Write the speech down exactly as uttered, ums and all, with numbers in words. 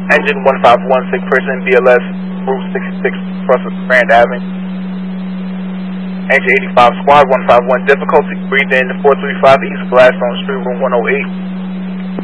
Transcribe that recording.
Engine one five one, sick person, B L S, Route sixty-six, Russell Grand Avenue. Engine eighty-five, Squad one five one, difficulty, breathe in four three five East Gladstone Street, room one oh eight.